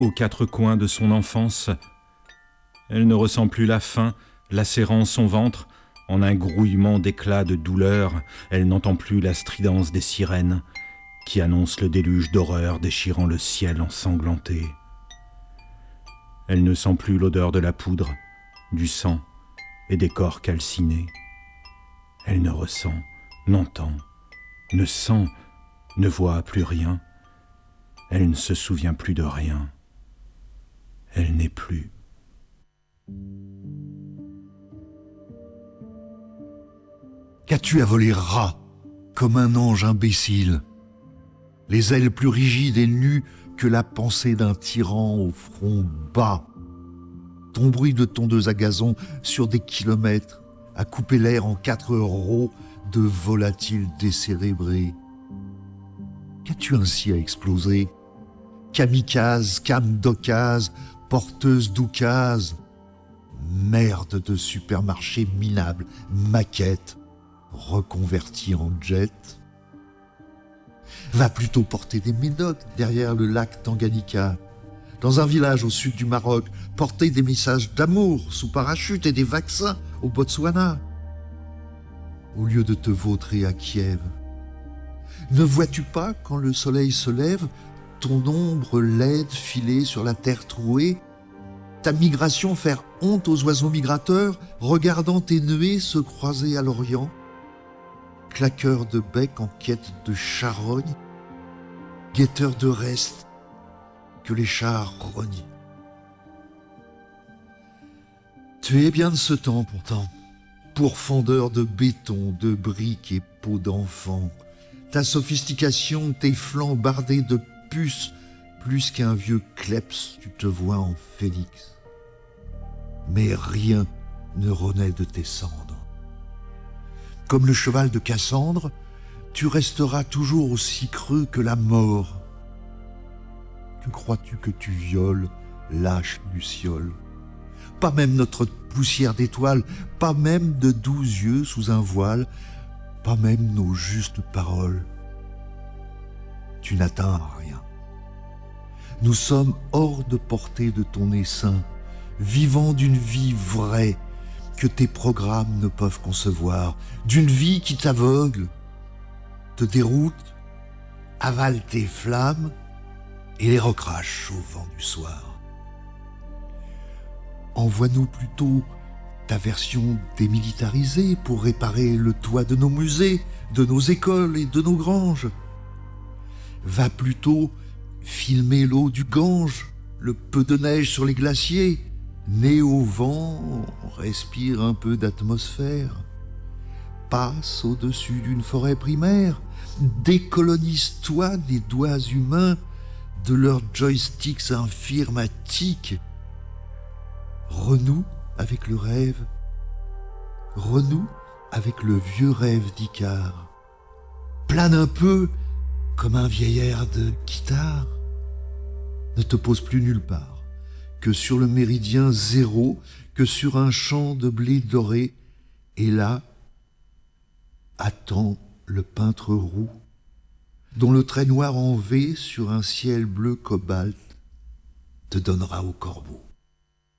aux quatre coins de son enfance. Elle ne ressent plus la faim, lacérant son ventre, en un grouillement d'éclats de douleur. Elle n'entend plus la stridence des sirènes, qui annoncent le déluge d'horreur déchirant le ciel ensanglanté. Elle ne sent plus l'odeur de la poudre, du sang et des corps calcinés. Elle ne ressent, n'entend, ne sent, ne voit plus rien. Elle ne se souvient plus de rien. Elle n'est plus. Qu'as-tu à voler ras, comme un ange imbécile, les ailes plus rigides et nues que la pensée d'un tyran au front bas, ton bruit de tondeuse à gazon sur des kilomètres, à couper l'air en 4 rots de volatiles décérébrés. Qu'as-tu ainsi à exploser? Kamikaze, kamdokase, porteuse d'oukase, merde de supermarché minable, maquette, reconvertie en jet. Va plutôt porter des médocs derrière le lac Tanganyika, dans un village au sud du Maroc, porter des messages d'amour sous parachute et des vaccins au Botswana, au lieu de te vautrer à Kiev. Ne vois-tu pas, quand le soleil se lève, ton ombre laide filer sur la terre trouée, ta migration faire honte aux oiseaux migrateurs, regardant tes nuées se croiser à l'Orient, claqueurs de bec en quête de charogne, guetteurs de restes que les chars rognent. Tu es bien de ce temps pourtant, pourfendeur de béton, de briques et peaux d'enfant. Ta sophistication, tes flancs bardés de puces, plus qu'un vieux kleps, tu te vois en Félix. Mais rien ne renaît de tes cendres. Comme le cheval de Cassandre, tu resteras toujours aussi creux que la mort. Que crois-tu que tu violes, lâche luciole? Pas même notre poussière d'étoiles, pas même de 12 yeux sous un voile, pas même nos justes paroles. Tu n'atteins à rien. Nous sommes hors de portée de ton essaim, vivant d'une vie vraie que tes programmes ne peuvent concevoir, d'une vie qui t'aveugle, te déroute, avale tes flammes et les recrache au vent du soir. Envoie-nous plutôt ta version démilitarisée pour réparer le toit de nos musées, de nos écoles et de nos granges. Va plutôt filmer l'eau du Gange, le peu de neige sur les glaciers. Né au vent, respire un peu d'atmosphère. Passe au-dessus d'une forêt primaire. Décolonise-toi des doigts humains de leurs joysticks infirmatiques. Renoue avec le rêve. Renoue avec le vieux rêve d'Icare. Plane un peu comme un vieil air de guitare. Ne te pose plus nulle part que sur le méridien zéro, que sur un champ de blé doré. Et là, attend le peintre roux, dont le trait noir en V sur un ciel bleu cobalt te donnera au corbeau.